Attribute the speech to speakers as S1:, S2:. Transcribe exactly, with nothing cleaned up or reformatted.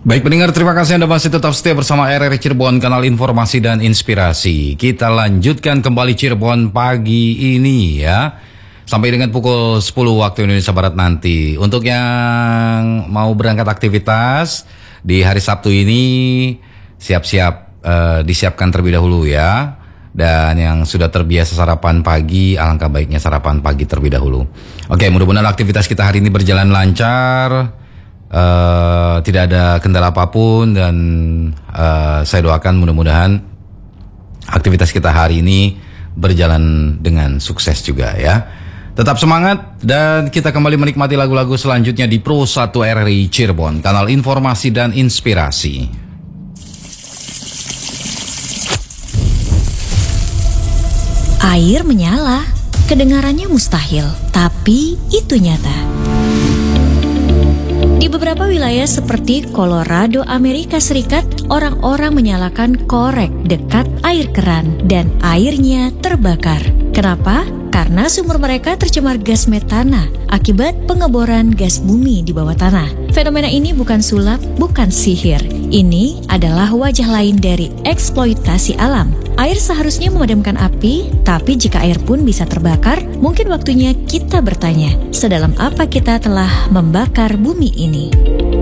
S1: Baik pendengar, terima kasih Anda masih tetap setia bersama R R I Cirebon, kanal informasi dan inspirasi. Kita lanjutkan kembali Cirebon pagi ini ya, sampai dengan pukul sepuluh waktu Indonesia Barat nanti. Untuk yang mau berangkat aktivitas di hari Sabtu ini, siap-siap uh, disiapkan terlebih dahulu ya. Dan yang sudah terbiasa sarapan pagi, alangkah baiknya sarapan pagi terlebih dahulu. Oke, mudah-mudahan aktivitas kita hari ini berjalan lancar. Uh, tidak ada kendala apapun dan uh, saya doakan mudah-mudahan aktivitas kita hari ini berjalan dengan sukses juga ya. Tetap semangat dan kita kembali menikmati lagu-lagu selanjutnya di Pro satu R R I Cirebon, kanal informasi dan inspirasi.
S2: Air menyala, kedengarannya mustahil, tapi itu nyata. Di beberapa wilayah seperti Colorado, Amerika Serikat, orang-orang menyalakan korek dekat air keran dan airnya terbakar. Kenapa? Karena sumur mereka tercemar gas metana akibat pengeboran gas bumi di bawah tanah. Fenomena ini bukan sulap, bukan sihir. Ini adalah wajah lain dari eksploitasi alam. Air seharusnya memadamkan api, tapi jika air pun bisa terbakar, mungkin waktunya kita bertanya, sedalam apa kita telah membakar bumi ini?